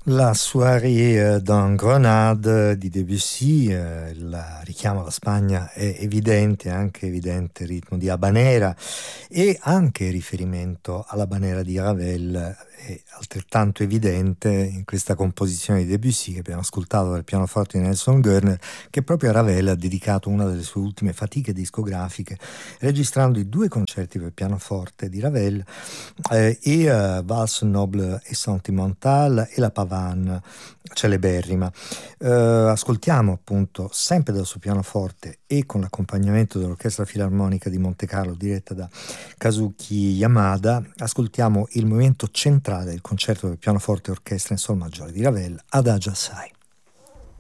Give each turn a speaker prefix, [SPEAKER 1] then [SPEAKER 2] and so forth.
[SPEAKER 1] La soirée dans Grenade di Debussy, il richiamo alla Spagna è evidente, anche evidente il ritmo di Habanera e anche il riferimento all'Habanera di Ravel è altrettanto evidente in questa composizione di Debussy che abbiamo ascoltato dal pianoforte di Nelson Gurner, che proprio a Ravel ha dedicato una delle sue ultime fatiche discografiche, registrando i due concerti per pianoforte di Ravel, Valse noble et sentimentale e la Pavane celeberrima. Ascoltiamo appunto sempre dal suo pianoforte e con l'accompagnamento dell'Orchestra Filarmonica di Monte Carlo diretta da Kazuki Yamada, ascoltiamo il movimento centrale del concerto per pianoforte e orchestra in sol maggiore di Ravel, Adagio Assai.